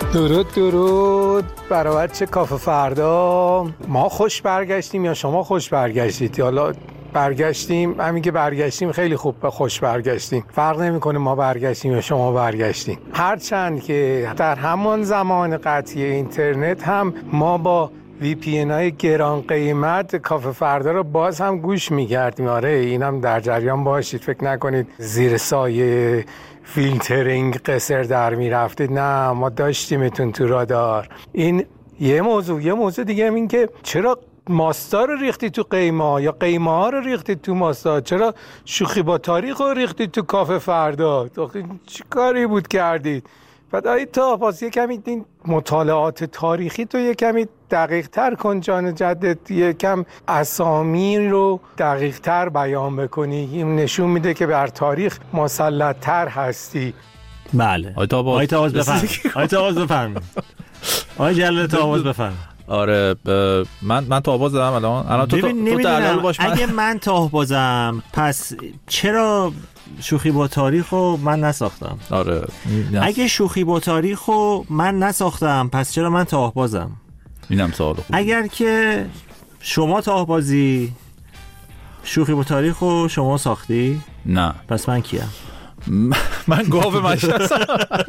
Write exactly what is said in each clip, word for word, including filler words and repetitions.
درود درود برای بچه کافه فردا. ما خوش برگشتیم یا شما خوش برگشتید؟ حالا برگشتیم، همین که برگشتیم خیلی خوب، به خوش برگشتیم. فرق نمیکنه ما برگشتیم یا شما برگشتیم. هرچند که در همان زمان قطعی اینترنت هم ما با وی پی ان های گران قیمت کافه فردا رو باز هم گوش می‌کردیم. آره اینم در جریان باشید، فکر نکنید زیر سایه فیلترینگ قصر در میرفتید. نه، ما داشتیمتون تو رادار. این یه موضوع. یه موضوع دیگه هم این که چرا ماستا رو ریختی تو قیما یا قیما ها رو ریختی تو ماستا؟ چرا شوخی با تاریخ رو ریختی تو کافه فردا؟ چی کاری بود کردید؟ بعد آیی تا پاس یه کمی این مطالعات تاریخی تو یه کمی دقیق تر کن جان جدت، یه کم اسامی رو دقیق تر بیان بکنی. این نشون میده که بر تاریخ مسلط تر هستی. بله آیت آواز بفرمایید. آیت آواز بفرمایید. آیت جلال آواز بفرمایید. آره ب... من من تاهباز دارم الان. الان تو تو دلال باش. اگه من تاهبازم پس چرا شوخی با تاریخو من نساختم؟ آره اگه شوخی با تاریخو من نساختم پس چرا من تاهبازم؟ اینم سوال خوبه. اگر که شما تاهبازی شوخی با تاریخو شما ساختی؟ نه. پس من کیم؟ من گاو مشهستم.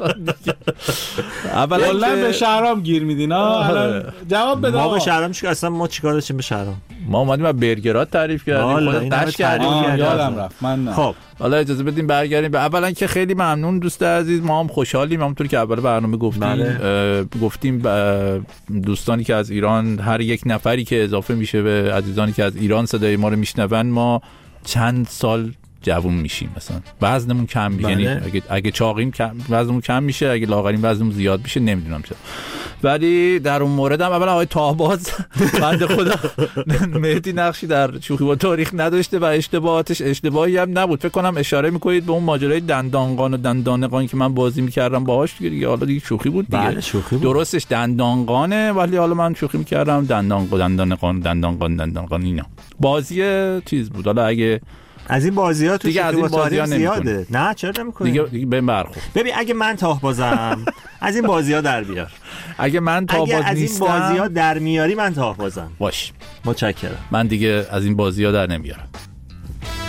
اولا به شهرام گیر میدین. الان جواب بده. ما به شهرام چیکار؟ اصلا ما چیکار داشتیم به شهرام؟ ما اومدیم از برگرات تعریف کردیم، خودت قش کردیم. یادم رفت. من نه. خب حالا اجازه بدیم برگردیم. اولا که خیلی ممنون دوست عزیز، ما هم خوشحالیم. همونطور که اول برنامه گفتیم بله. گفتیم دوستانی که از ایران، هر یک نفری که اضافه میشه به عزیزانی که از ایران صدای ما رو میشنون، ما چند سال جوون میشیم. مثلا وزنمون کم میشه، یعنی اگه اگه چاقیم وزنمون کم میشه، اگه لاغریم وزنمون زیاد میشه، نمیدونم چرا. ولی در اون مورد هم اولا آقای تاهباز بنده خدا مهدی نقشی در شوخی با تاریخ نداشته و اشتباهاتش اشتباهی هم نبود. فکر کنم اشاره میکنید به اون ماجرای دندانقان و دندانقان که من بازی میکردم باهاش دیگه. حالا دیگه شوخی بود دیگه. بله شوخی بود. درستش دندانقانه، ولی حالا من شوخی میکردم دندانقان دندانقان دندانقان دندانقان اینا. بازی چیز بود. حالا اگه از این بازی‌ها تو دیگه از این بازی‌ها زیاده. نه چرا نمی‌کنی؟ دیگه دیگه به برخورد. ببین اگه من تاهبازم از این بازی‌ها در بیار. اگه من تاهباز نیستم از این بازی‌ها در میاری من تاهبازم. باش. متشکرم. من دیگه از این بازی‌ها در نمیارم.